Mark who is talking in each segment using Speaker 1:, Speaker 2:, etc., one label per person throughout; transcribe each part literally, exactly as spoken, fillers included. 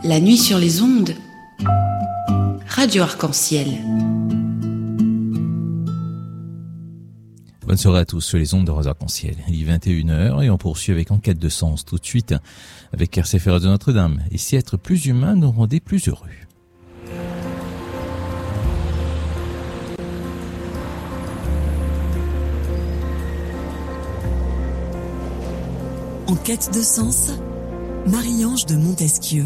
Speaker 1: La nuit sur les ondes. Radio Arc-en-Ciel.
Speaker 2: Bonne soirée à tous sur les ondes de Radio Arc-en-Ciel. Il est vingt et une heures et on poursuit avec Enquête de sens tout de suite avec R C F R de Notre-Dame. Et si être plus humain nous rendait plus heureux?
Speaker 3: Enquête de sens, Marie-Ange de Montesquieu.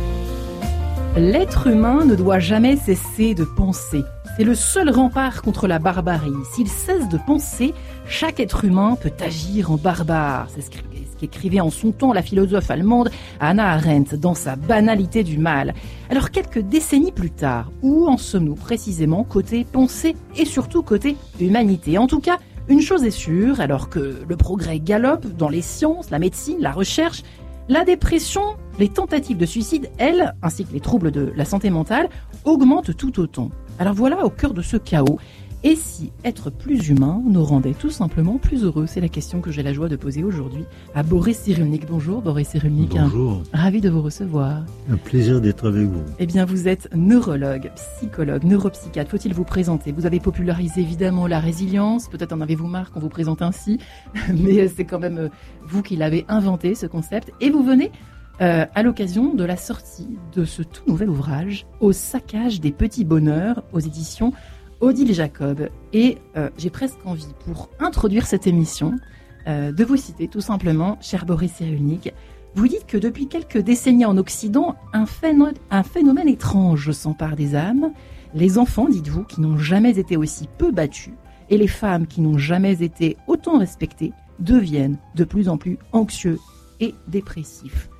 Speaker 4: L'être humain ne doit jamais cesser de penser. C'est le seul rempart contre la barbarie. S'il cesse de penser, chaque être humain peut agir en barbare. C'est ce qu'écrivait en son temps la philosophe allemande Hannah Arendt dans sa Banalité du mal. Alors quelques décennies plus tard, où en sommes-nous précisément côté pensée et surtout côté humanité? En tout cas, une chose est sûre, alors que le progrès galope dans les sciences, la médecine, la recherche, la dépression, les tentatives de suicide, elles, ainsi que les troubles de la santé mentale, augmentent tout autant. Alors voilà, au cœur de ce chaos, et si être plus humain nous rendait tout simplement plus heureux? C'est la question que j'ai la joie de poser aujourd'hui à Boris Cyrulnik. Bonjour Boris Cyrulnik.
Speaker 5: Bonjour.
Speaker 4: Ravi de vous recevoir.
Speaker 5: Un plaisir d'être avec vous.
Speaker 4: Eh bien, vous êtes neurologue, psychologue, neuropsychiatre. Faut-il vous présenter? Vous avez popularisé évidemment la résilience. Peut-être en avez-vous marre qu'on vous présente ainsi, mais c'est quand même vous qui l'avez inventé, ce concept. Et vous venez euh, à l'occasion de la sortie de ce tout nouvel ouvrage, Au saccage des petits bonheurs, aux éditions Odile Jacob. Et euh, j'ai presque envie, pour introduire cette émission, euh, de vous citer tout simplement, cher Boris Cyrulnik. Vous dites que depuis quelques décennies en Occident, un phénomène, un phénomène étrange s'empare des âmes. Les enfants, dites-vous, qui n'ont jamais été aussi peu battus, et les femmes qui n'ont jamais été autant respectées, deviennent de plus en plus anxieux et dépressifs.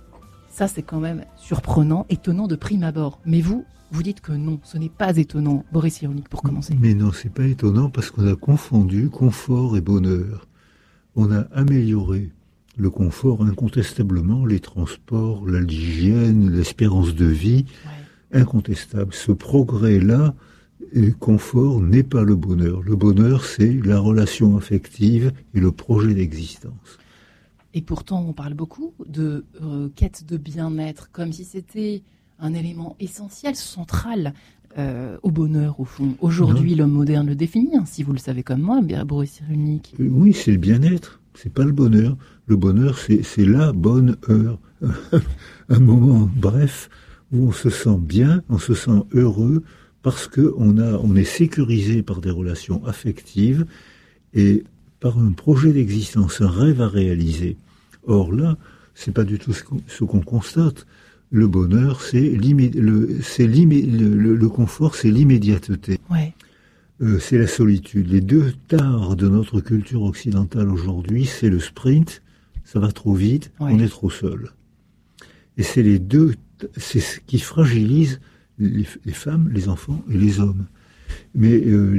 Speaker 4: Ça, c'est quand même surprenant, étonnant de prime abord. Mais vous, vous dites que non, ce n'est pas étonnant. Boris Cyrulnik, pour commencer.
Speaker 5: Mais non, c'est pas étonnant parce qu'on a confondu confort et bonheur. On a amélioré le confort incontestablement, les transports, l'hygiène, l'espérance de vie, ouais. Incontestable. Ce progrès-là, le confort n'est pas le bonheur. Le bonheur, c'est la relation affective et le projet d'existence.
Speaker 4: Et pourtant, on parle beaucoup de euh, quête de bien-être, comme si c'était un élément essentiel, central euh, au bonheur, au fond. Aujourd'hui, non. L'homme moderne le définit, hein, si vous le savez comme moi, Boris Cyrulnik.
Speaker 5: Oui, c'est le bien-être, c'est pas le bonheur. Le bonheur, c'est, c'est la bonne heure. Un moment bref où on se sent bien, on se sent heureux, parce qu'on a, on est sécurisé par des relations affectives et par un projet d'existence, un rêve à réaliser. Or là, c'est pas du tout ce qu'on, ce qu'on constate. Le bonheur, c'est, le, c'est le, le confort, c'est l'immédiateté.
Speaker 4: Ouais.
Speaker 5: Euh, c'est la solitude. Les deux tares de notre culture occidentale aujourd'hui, c'est le sprint, ça va trop vite, ouais. On est trop seul. Et c'est les deux, c'est ce qui fragilise les, les femmes, les enfants et les hommes. Mais euh,